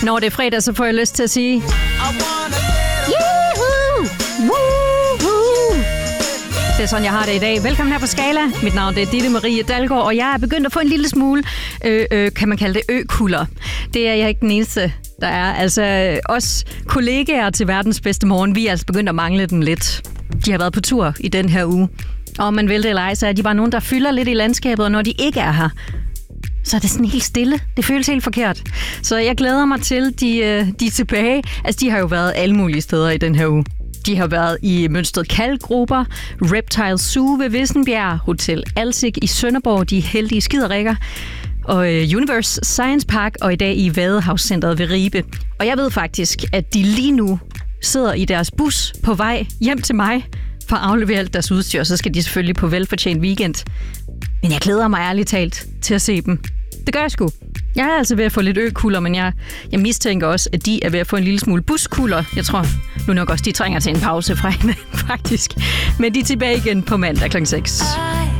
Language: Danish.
Når det er fredag, så får jeg lyst til at sige... Yahoo! Woohoo! Det er sådan, jeg har det i dag. Velkommen her på Skala. Mit navn er Ditte Marie Dalgaard, og jeg er begyndt at få en lille smule, kan man kalde det, ø-kulder. Det er jeg ikke den eneste, der er. Altså, os kollegaer til verdens bedste morgen, vi er altså begyndt at mangle dem lidt. De har været på tur i den her uge. Og om man vil det eller ej, så er de bare nogen, der fylder lidt i landskabet, og når de ikke er her, så er det sådan helt stille. Det føles helt forkert. Så jeg glæder mig til, de er tilbage. Altså, de har jo været alle mulige steder i den her uge. De har været i Mønsted Kalkgruber, Reptile Zoo ved Vissenbjerg, Hotel Alsik i Sønderborg, de heldige skiderikker, og Universe Science Park, og i dag i Vadehavscentret ved Ribe. Og jeg ved faktisk, at de lige nu sidder i deres bus på vej hjem til mig for at aflevere alt deres udstyr, så skal de selvfølgelig på velfortjent weekend. Men jeg glæder mig ærligt talt til at se dem. Det gør jeg sgu. Jeg er altså ved at få lidt ø-kulder, men jeg mistænker også, at de er ved at få en lille smule buskulder. Jeg tror nu nok også, de trænger til en pause fra hinanden, faktisk. Men de er tilbage igen på mandag kl. 6.